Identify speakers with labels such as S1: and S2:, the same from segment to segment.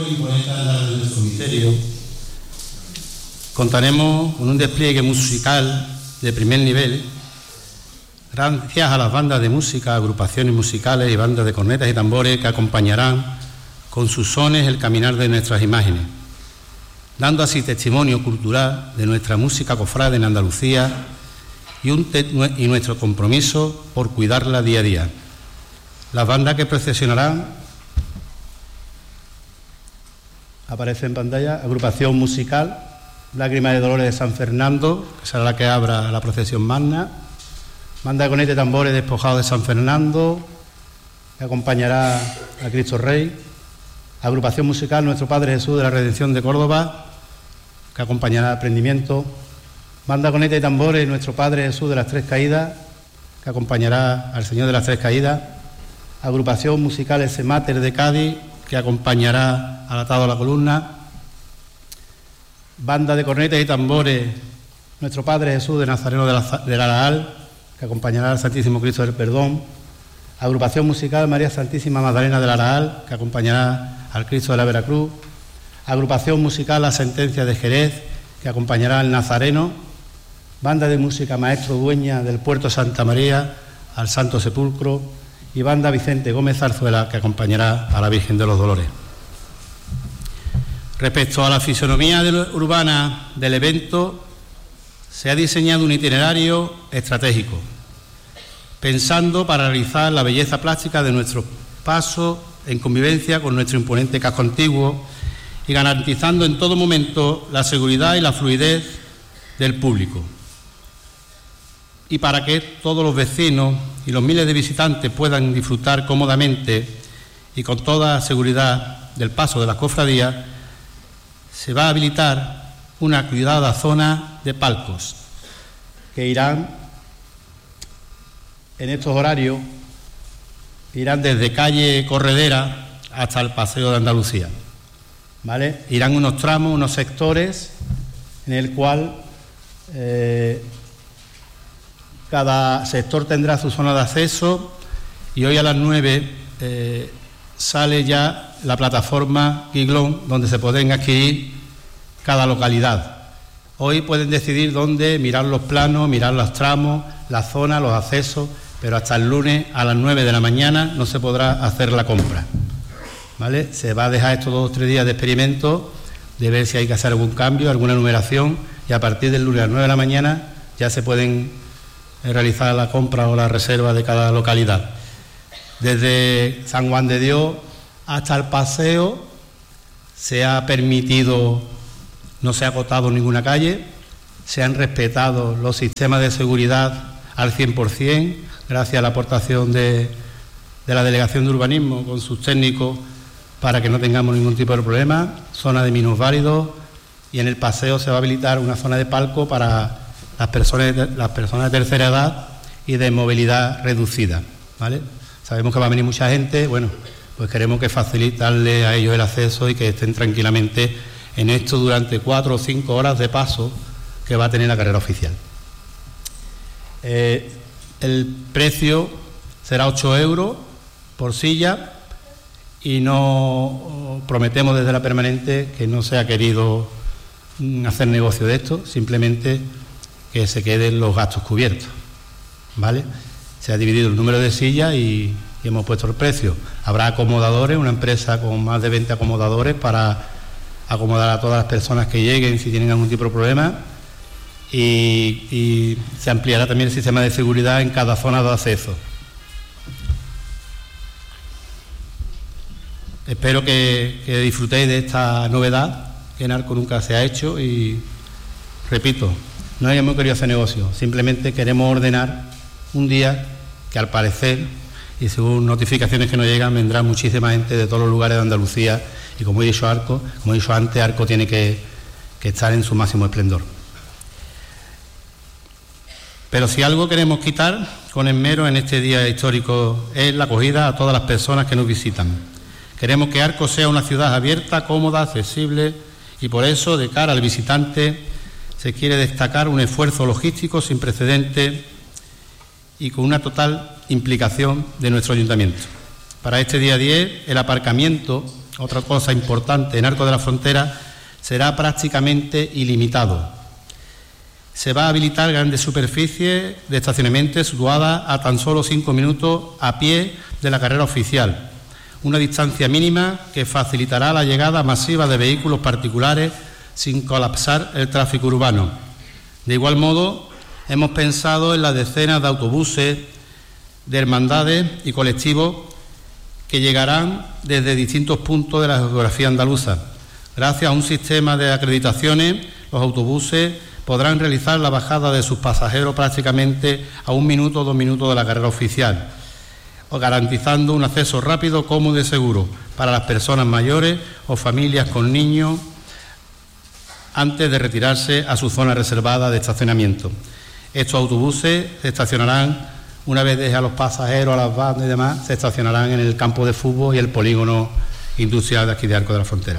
S1: y poeta de nuestro misterio, contaremos con un despliegue musical de primer nivel, gracias a las bandas de música, agrupaciones musicales y bandas de cornetas y tambores que acompañarán con sus sones el caminar de nuestras imágenes, dando así testimonio cultural de nuestra música cofrade en Andalucía y nuestro compromiso por cuidarla día a día. Las bandas que procesionarán, aparece en pantalla, agrupación musical Lágrimas de Dolores de San Fernando, que será la que abra la procesión magna, banda de cornetas y tambores Despojados de San Fernando, que acompañará a Cristo Rey, agrupación musical Nuestro Padre Jesús de la Redención de Córdoba, que acompañará al Prendimiento, banda de cornetas y tambores Nuestro Padre Jesús de las Tres Caídas, que acompañará al Señor de las Tres Caídas, agrupación musical Ese Mater de Cádiz, que acompañará al Atado a la Columna, banda de cornetas y tambores Nuestro Padre Jesús de Nazareno del Araal, que acompañará al Santísimo Cristo del Perdón, agrupación musical María Santísima Magdalena del Araal, que acompañará al Cristo de la Veracruz, agrupación musical La Sentencia de Jerez, que acompañará al Nazareno, banda de música Maestro Dueña del Puerto Santa María, al Santo Sepulcro, y banda Vicente Gómez Zarzuela, que acompañará a la Virgen de los Dolores. Respecto a la fisonomía urbana del evento, se ha diseñado un itinerario estratégico, pensando para realizar la belleza plástica de nuestro paso en convivencia con nuestro imponente casco antiguo y garantizando en todo momento la seguridad y la fluidez del público. Y para que todos los vecinos y los miles de visitantes puedan disfrutar cómodamente y con toda seguridad del paso de las cofradías, se va a habilitar una cuidada zona de palcos que irán en estos horarios, irán desde calle Corredera hasta el Paseo de Andalucía, ¿vale? Irán unos tramos, unos sectores en el cual cada sector tendrá su zona de acceso, y hoy a las 9 sale ya la plataforma Giglón, donde se pueden adquirir cada localidad. Hoy pueden decidir dónde mirar los planos, mirar los tramos, las zonas, los accesos, pero hasta el lunes a las 9 de la mañana no se podrá hacer la compra, ¿vale? Se va a dejar estos 2 o 3 días de experimento, de ver si hay que hacer algún cambio, alguna numeración, y a partir del lunes a las 9 de la mañana ya se pueden realizar la compra o la reserva de cada localidad. Desde San Juan de Dios hasta el Paseo se ha permitido, no se ha acotado ninguna calle, se han respetado los sistemas de seguridad al 100%, gracias a la aportación de la Delegación de Urbanismo con sus técnicos, para que no tengamos ningún tipo de problema, zona de minusválidos, y en el Paseo se va a habilitar una zona de palco para las personas de tercera edad y de movilidad reducida, ¿vale? Sabemos que va a venir mucha gente, bueno, pues queremos que facilitarle a ellos el acceso y que estén tranquilamente en esto durante 4 o 5 horas de paso que va a tener la carrera oficial. El precio será 8 euros por silla, y no prometemos desde la permanente que no se ha querido hacer negocio de esto, simplemente que se queden los gastos cubiertos, ¿vale? Se ha dividido el número de sillas y hemos puesto el precio. Habrá acomodadores, una empresa con más de 20 acomodadores para acomodar a todas las personas que lleguen si tienen algún tipo de problema, y se ampliará también el sistema de seguridad en cada zona de acceso. Espero que disfrutéis de esta novedad que en Arco nunca se ha hecho, y repito, no hemos querido hacer negocio, simplemente queremos ordenar un día que, al parecer, y según notificaciones que nos llegan, vendrá muchísima gente de todos los lugares de Andalucía, y como he dicho antes, Arco tiene que estar en su máximo esplendor. Pero si algo queremos quitar con esmero en este día histórico es la acogida a todas las personas que nos visitan. Queremos que Arco sea una ciudad abierta, cómoda, accesible, y por eso, de cara al visitante, se quiere destacar un esfuerzo logístico sin precedentes y con una total implicación de nuestro ayuntamiento. Para este día 10, el aparcamiento, otra cosa importante en Arcos de la Frontera, será prácticamente ilimitado. Se va a habilitar grandes superficies de estacionamiento situadas a tan solo 5 minutos a pie de la carrera oficial, una distancia mínima que facilitará la llegada masiva de vehículos particulares sin colapsar el tráfico urbano. De igual modo, hemos pensado en las decenas de autobuses, de hermandades y colectivos que llegarán desde distintos puntos de la geografía andaluza. Gracias a un sistema de acreditaciones, los autobuses podrán realizar la bajada de sus pasajeros prácticamente a 1 minuto o 2 minutos de la carrera oficial, garantizando un acceso rápido, cómodo y seguro para las personas mayores o familias con niños antes de retirarse a su zona reservada de estacionamiento. Estos autobuses se estacionarán, una vez deje a los pasajeros, a las bandas y demás, se estacionarán en el campo de fútbol y el polígono industrial de aquí de Arcos de la Frontera.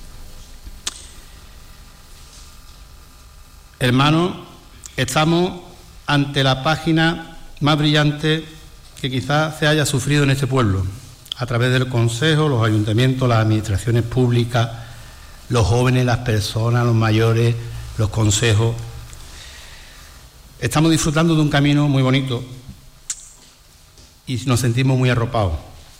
S1: Hermanos, estamos ante la página más brillante que quizás se haya sufrido en este pueblo, a través del Consejo, los ayuntamientos, las administraciones públicas, los jóvenes, las personas, los mayores, los consejos. Estamos disfrutando de un camino muy bonito y nos sentimos muy arropados.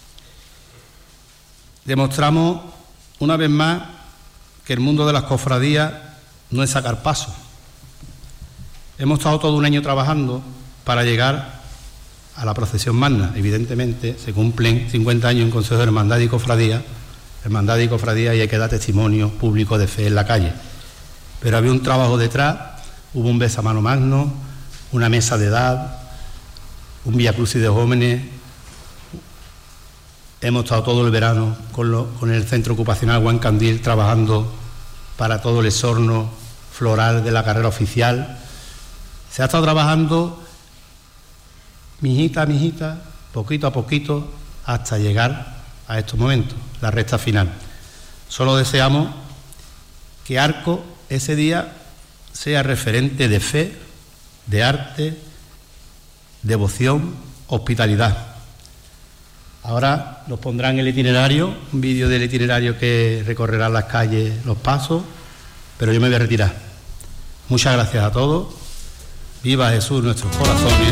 S1: Demostramos una vez más que el mundo de las cofradías no es sacar paso. Hemos estado todo un año trabajando para llegar a la procesión magna. Evidentemente se cumplen 50 años en Consejo de Hermandad y Cofradía, y hay que dar testimonio público de fe en la calle. Pero había un trabajo detrás, hubo un besamano magno, una mesa de edad, un Vía Crucis de jóvenes. Hemos estado todo el verano con el Centro Ocupacional Juan Candil trabajando para todo el exorno floral de la carrera oficial. Se ha estado trabajando mijita a mijita, poquito a poquito, hasta llegar a estos momentos, la recta final. Solo deseamos que Arcos ese día sea referente de fe, de arte, devoción, hospitalidad. Ahora nos pondrán el itinerario, un vídeo del itinerario que recorrerá las calles, los pasos, pero yo me voy a retirar. Muchas gracias a todos. Viva Jesús, nuestros corazones.